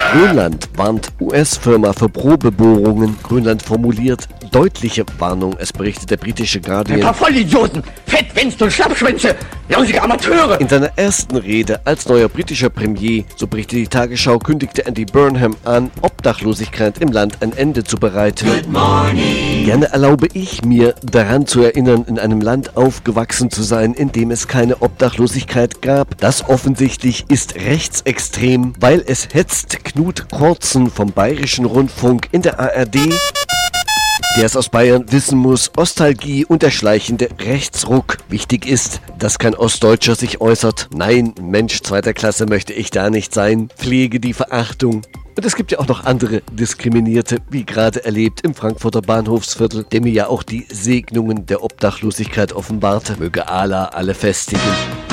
Grönland warnt US-Firma für Probebohrungen. Grönland formuliert deutliche Warnung, es berichtet der britische Guardian. Ein paar Vollidioten, Fettwänste und Schlappschwänze, lausige Amateure. In seiner ersten Rede als neuer britischer Premier, so berichtet die Tagesschau, kündigte Andy Burnham an, Obdachlosigkeit im Land ein Ende zu bereiten. Gerne erlaube ich mir, daran zu erinnern, in einem Land aufgewachsen zu sein, in dem es keine Obdachlosigkeit gab. Das offensichtlich ist rechtsextrem, weil es hetzt Knut Kortzen vom Bayerischen Rundfunk in der ARD, der es aus Bayern wissen muss, Ostalgie und der schleichende Rechtsruck. Wichtig ist, dass kein Ostdeutscher sich äußert. Nein, Mensch zweiter Klasse möchte ich da nicht sein. Pflege die Verachtung. Und es gibt ja auch noch andere Diskriminierte, wie gerade erlebt im Frankfurter Bahnhofsviertel, der mir ja auch die Segnungen der Obdachlosigkeit offenbarte. Möge Allah alle festigen.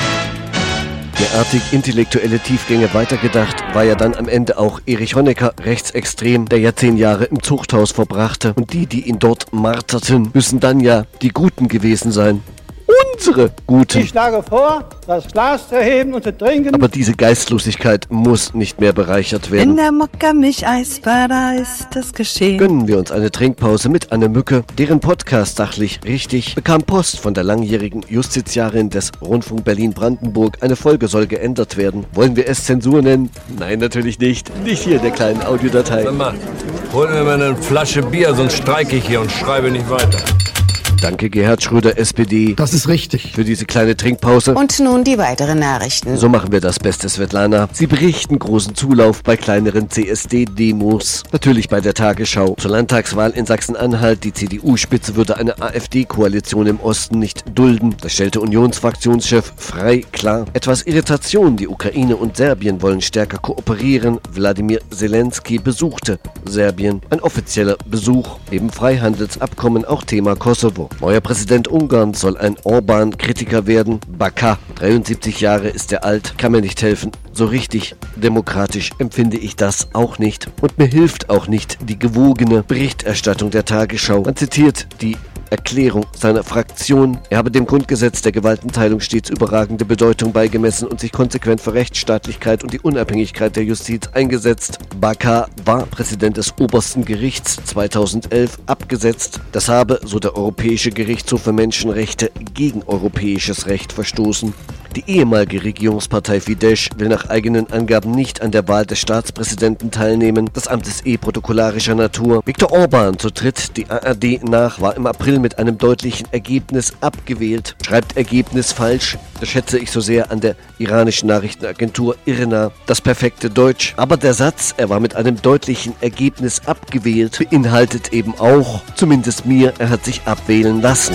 Derartig intellektuelle Tiefgänge weitergedacht, war ja dann am Ende auch Erich Honecker rechtsextrem, der ja 10 Jahre im Zuchthaus verbrachte. Und die ihn dort marterten, müssen dann ja die Guten gewesen sein. Unsere Guten. Ich schlage vor, das Glas zu heben und zu trinken. Aber diese Geistlosigkeit muss nicht mehr bereichert werden. In der Mokka-Milch-Eisbar, da ist das geschehen. Gönnen wir uns eine Trinkpause mit Anne Mücke, deren Podcast Sachlich Richtig bekam Post von der langjährigen Justiziarin des Rundfunk Berlin-Brandenburg. Eine Folge soll geändert werden. Wollen wir es Zensur nennen? Nein, natürlich nicht. Nicht hier in der kleinen Audiodatei. Sag mal, hol mir mal eine Flasche Bier, sonst streike ich hier und schreibe nicht weiter. Danke Gerhard Schröder, SPD. Das ist richtig. Für diese kleine Trinkpause. Und nun die weiteren Nachrichten. So machen wir das, beste Svetlana. Sie berichten großen Zulauf bei kleineren CSD-Demos. Natürlich bei der Tagesschau. Zur Landtagswahl in Sachsen-Anhalt. Die CDU-Spitze würde eine AfD-Koalition im Osten nicht dulden. Das stellte Unionsfraktionschef Frey klar. Etwas Irritation. Die Ukraine und Serbien wollen stärker kooperieren. Wladimir Zelensky besuchte Serbien. Ein offizieller Besuch. Neben Freihandelsabkommen auch Thema Kosovo. Neuer Präsident Ungarns soll ein Orban-Kritiker werden. Bakar, 73 Jahre ist er alt, kann mir nicht helfen. So richtig demokratisch empfinde ich das auch nicht. Und mir hilft auch nicht die gewogene Berichterstattung der Tagesschau. Man zitiert die Erklärung seiner Fraktion. Er habe dem Grundgesetz der Gewaltenteilung stets überragende Bedeutung beigemessen und sich konsequent für Rechtsstaatlichkeit und die Unabhängigkeit der Justiz eingesetzt. Bakar war Präsident des obersten Gerichts 2011 abgesetzt. Das habe, so der Europäische Gerichtshof für Menschenrechte, gegen europäisches Recht verstoßen. Die ehemalige Regierungspartei Fidesz will nach eigenen Angaben nicht an der Wahl des Staatspräsidenten teilnehmen. Das Amt ist protokollarischer Natur. Viktor Orban, so tritt die ARD nach, war im April mit einem deutlichen Ergebnis abgewählt. Schreibt Ergebnis falsch. Das schätze ich so sehr an der iranischen Nachrichtenagentur IRNA. Das perfekte Deutsch. Aber der Satz, er war mit einem deutlichen Ergebnis abgewählt, beinhaltet eben auch, zumindest mir, er hat sich abwählen lassen.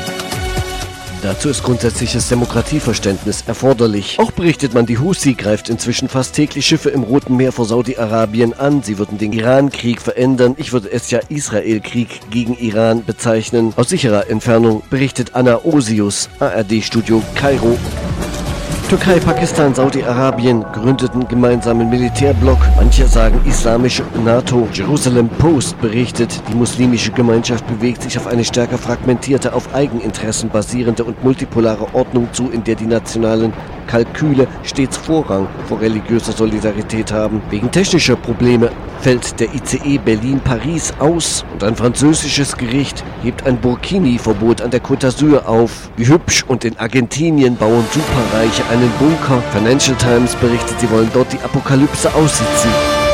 Dazu ist grundsätzliches Demokratieverständnis erforderlich. Auch berichtet man, die Houthi greift inzwischen fast täglich Schiffe im Roten Meer vor Saudi-Arabien an. Sie würden den Iran-Krieg verändern. Ich würde es ja Israel-Krieg gegen Iran bezeichnen. Aus sicherer Entfernung berichtet Anna Osius, ARD-Studio Kairo. Türkei, Pakistan, Saudi-Arabien gründeten gemeinsamen Militärblock. Manche sagen islamische NATO. Jerusalem Post berichtet, die muslimische Gemeinschaft bewegt sich auf eine stärker fragmentierte, auf Eigeninteressen basierende und multipolare Ordnung zu, in der die nationalen Kalküle stets Vorrang vor religiöser Solidarität haben. Wegen technischer Probleme fällt der ICE Berlin-Paris aus und ein französisches Gericht hebt ein Burkini-Verbot an der Côte d'Azur auf. Wie hübsch, und in Argentinien bauen Superreiche einen Bunker. Financial Times berichtet, sie wollen dort die Apokalypse aussitzen.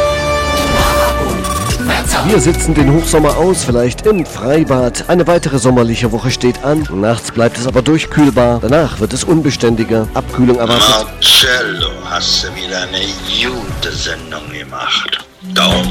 Wir sitzen den Hochsommer aus, vielleicht im Freibad. Eine weitere sommerliche Woche steht an. Nachts bleibt es aber durchkühlbar. Danach wird es unbeständiger. Abkühlung erwartet. Marcello, hast du wieder eine gute Sendung gemacht. Daumen